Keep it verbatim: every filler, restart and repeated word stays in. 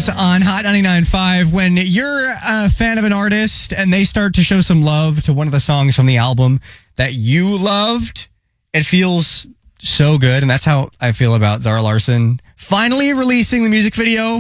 is on Hot ninety-nine point five. When you're a fan of an artist and they start to show some love to one of the songs from the album that you loved, it feels so good. And that's how I feel about Zara Larsson finally releasing the music video